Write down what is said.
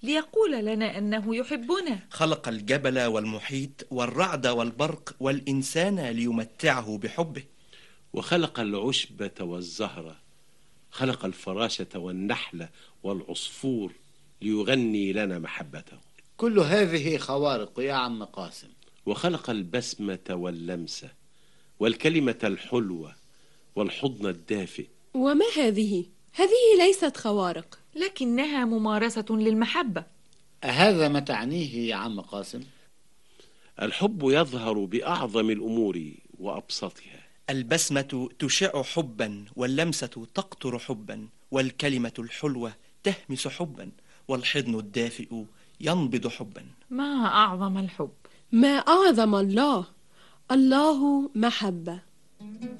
ليقول لنا أنه يحبنا. خلق الجبل والمحيط والرعد والبرق والإنسان ليمتعه بحبه. وخلق العشبة والزهرة، خلق الفراشة والنحل والعصفور ليغني لنا محبته. كل هذه خوارق يا عم قاسم. وخلق البسمة واللمسة والكلمة الحلوة والحضن الدافئ. وما هذه؟ هذه ليست خوارق، لكنها ممارسة للمحبة. أهذا ما تعنيه يا عم قاسم؟ الحب يظهر بأعظم الأمور وأبسطها. البسمة تشع حبا، واللمسة تقطر حبا، والكلمة الحلوة تهمس حبا، والحضن الدافئ ينبض حبا. ما أعظم الحب، ما أعظم الله، الله محبة.